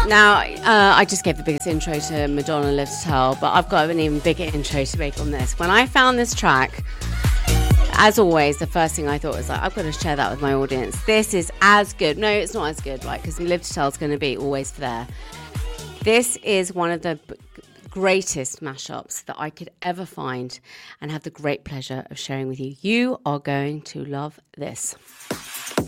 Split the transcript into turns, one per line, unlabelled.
Now, I just gave the biggest intro to Madonna Live to Tell, but I've got an even bigger intro to make on this. When I found this track, as always, the first thing I thought was like, I've got to share that with my audience. This is as good. No, it's not as good, right? Because Live to Tell is going to be always there. This is one of the greatest mashups that I could ever find and have the great pleasure of sharing with you. You are going to love this.